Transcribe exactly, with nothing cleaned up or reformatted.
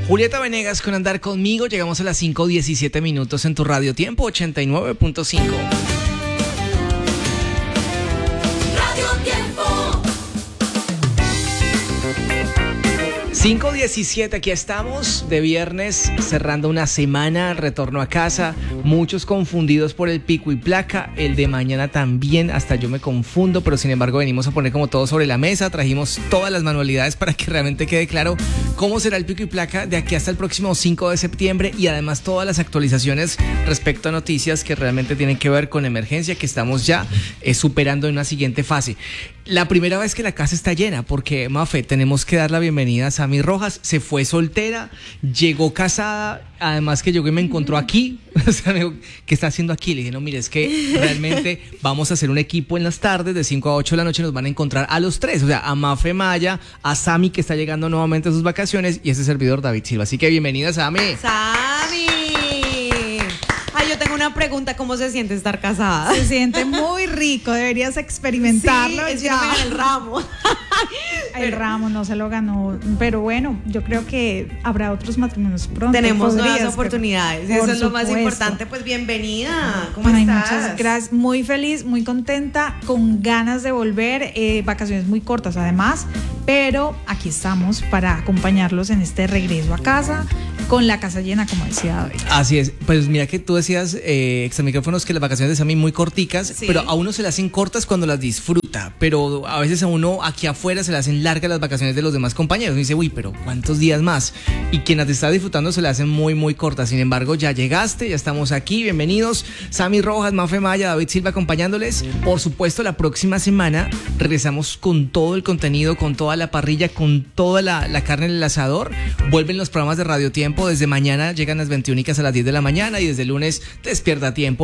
Julieta Venegas con Andar Conmigo. Llegamos a las cinco diecisiete minutos en tu Radio Tiempo ochenta y nueve punto cinco. cinco diecisiete, aquí estamos de viernes, cerrando una semana, retorno a casa, muchos confundidos por el pico y placa, el de mañana también, hasta yo me confundo, pero sin embargo venimos a poner como todo sobre la mesa, trajimos todas las manualidades para que realmente quede claro cómo será el pico y placa de aquí hasta el próximo cinco de septiembre y además todas las actualizaciones respecto a noticias que realmente tienen que ver con emergencia que estamos ya eh, superando en una siguiente fase. La primera vez que la casa está llena, porque Mafe, tenemos que dar la bienvenida a Sammy Rojas, se fue soltera, llegó casada, además que llegó y me encontró aquí, o sea, me dijo, ¿qué está haciendo aquí? Le dije, no, mire, es que realmente vamos a hacer un equipo en las tardes, de cinco a ocho de la noche nos van a encontrar a los tres, o sea, a Mafe Maya, a Sammy que está llegando nuevamente a sus vacaciones y ese servidor David Silva, así que bienvenida Sammy. Sammy. Ay, yo tengo una pregunta, ¿cómo se siente estar casada? Se siente muy rico, deberías experimentarlo. Sí, es ya. que no me gana el ramo. El ramo no se lo ganó, pero bueno, yo creo que habrá otros matrimonios pronto. Tenemos Podrías, nuevas oportunidades, pero, eso es lo más supuesto. importante. Pues bienvenida, ¿cómo Ay, estás? muchas gracias, muy feliz, muy contenta, con ganas de volver, eh, vacaciones muy cortas además, pero aquí estamos para acompañarlos en este regreso a casa, con la casa llena, como decía David. Así es, pues mira que tú decías, eh, extra micrófonos, que las vacaciones de Sammy muy corticas, Sí. pero a uno se las hacen cortas cuando las disfruta, pero a veces a uno aquí afuera se le hacen largas las vacaciones de los demás compañeros, uno dice, uy, pero ¿cuántos días más? Y quien las está disfrutando se las hacen muy, muy cortas, sin embargo, ya llegaste, ya estamos aquí, bienvenidos, Sammy Rojas, Mafe Maya, David Silva acompañándoles, por supuesto la próxima semana regresamos con todo el contenido, con toda la parrilla, con toda la, la carne en el asador, vuelven los programas de Radio Tiempo, desde mañana llegan las veintiuna a las diez de la mañana y desde el lunes Despierta Tiempo.